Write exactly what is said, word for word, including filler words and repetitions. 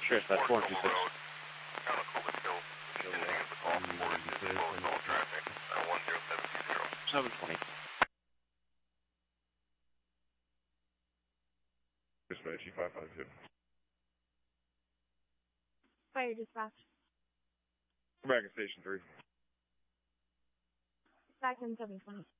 Sure, that's four two six. seven twenty. Dispatch E five five two. Fire dispatch. Back at station three. Back in seven twenty.